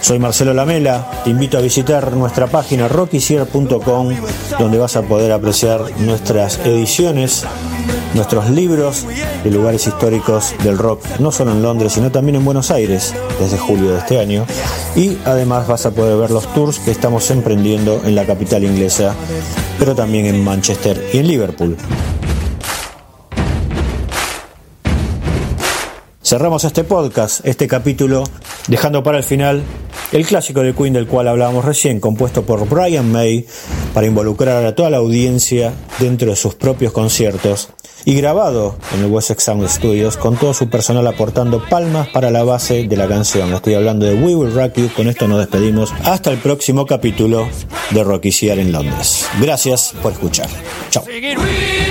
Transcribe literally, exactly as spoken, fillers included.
Soy Marcelo Lamela, te invito a visitar nuestra página rockysear punto com, donde vas a poder apreciar nuestras ediciones, nuestros libros de lugares históricos del rock, no solo en Londres, sino también en Buenos Aires, desde julio de este año. Y además vas a poder ver los tours que estamos emprendiendo en la capital inglesa, pero también en Manchester y en Liverpool. Cerramos este podcast, este capítulo, dejando para el final el clásico de Queen del cual hablábamos recién, compuesto por Brian May para involucrar a toda la audiencia dentro de sus propios conciertos y grabado en el Wessex Sound Studios con todo su personal aportando palmas para la base de la canción. Estoy hablando de We Will Rock You. Con esto nos despedimos hasta el próximo capítulo de Rockysear en Londres. Gracias por escuchar. Chao.